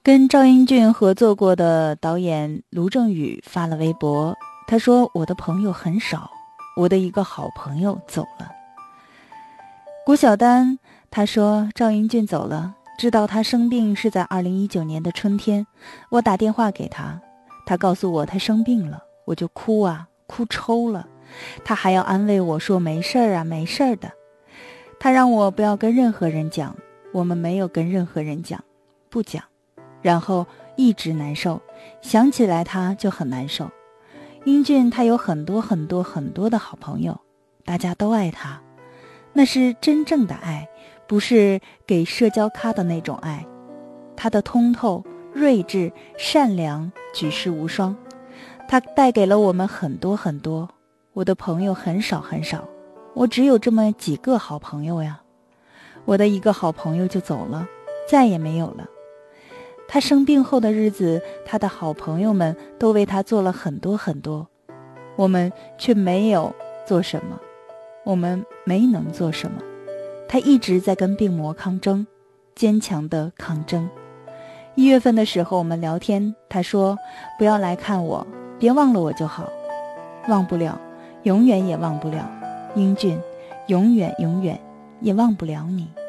跟赵英俊合作过的导演卢正雨发了微博，他说我的朋友很少，我的一个好朋友走了。谷晓丹他说赵英俊走了，知道他生病是在2019年的春天，我打电话给他，他告诉我他生病了，我就哭抽了，他还要安慰我说没事儿啊，没事儿的。他让我不要跟任何人讲，我们没有跟任何人讲，不讲，然后一直难受，想起来他就很难受。英俊他有很多的好朋友，大家都爱他，那是真正的爱，不是给社交咖的那种爱。他的通透、睿智、善良，举世无双，他带给了我们很多。我的朋友很少，我只有这么几个好朋友呀。我的一个好朋友就走了，再也没有了。他生病后的日子，他的好朋友们都为他做了很多，我们却没有做什么，我们没能做什么。他一直在跟病魔抗争，坚强的抗争。1月份的时候我们聊天，他说不要来看我，别忘了我就好。忘不了，永远也忘不了。英俊，永远也忘不了你。